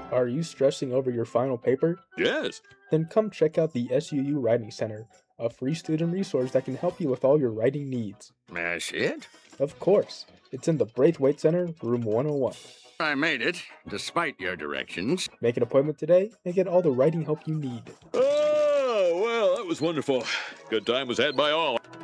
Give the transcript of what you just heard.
Are you stressing over your final paper? Yes. Then come check out the SUU Writing Center, a free student resource that can help you with all your writing needs. That's it? Of course, it's in the Braithwaite Center, room 101. I made it, despite your directions. Make an appointment today and get all the writing help you need. Oh, well, that was wonderful. Good time was had by all.